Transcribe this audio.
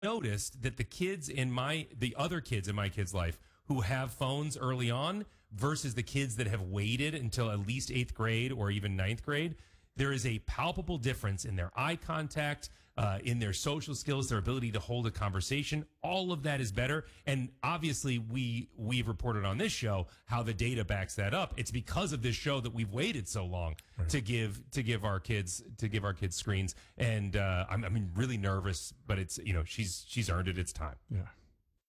noticed that the other kids in my kid's life who have phones early on versus the kids that have waited until at least 8th grade or even 9th grade, there is a palpable difference in their eye contact, in their social skills, their ability to hold a conversation. All of that is better. And obviously we've reported on this show how the data backs that up. It's because of this show that we've waited so long to give our kids screens. And I'm really nervous, but it's, she's earned it. It's time. Yeah.